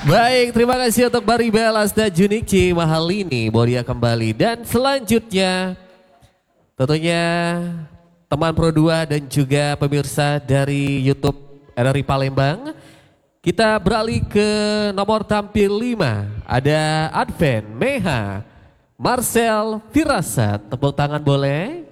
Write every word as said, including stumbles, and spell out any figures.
Baik, terima kasih untuk Bari Belas dan Junikci Mahalini. Boria kembali. Dan selanjutnya tentunya teman Pro dua dan juga pemirsa dari YouTube R R I Palembang. Kita beralih ke nomor tampil lima. Ada Advent, Meha, Marcel, Firasat. Tepuk tangan boleh.